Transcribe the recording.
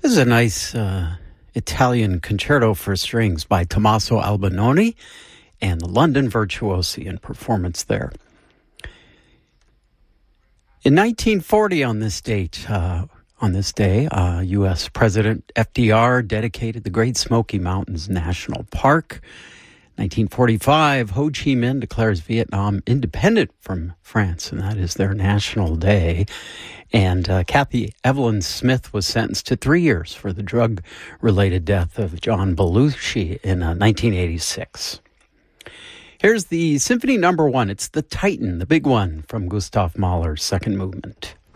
This is a nice Italian concerto for strings by Tommaso Albinoni and the London Virtuosi in performance there. In 1940, on this day, U.S. President FDR dedicated the Great Smoky Mountains National Park. 1945, Ho Chi Minh declares Vietnam independent from France, and that is their national day. And Kathy Evelyn Smith was sentenced to 3 years for the drug-related death of John Belushi in 1986. Here's the Symphony No. 1. It's the Titan, the big one, from Gustav Mahler's second movement.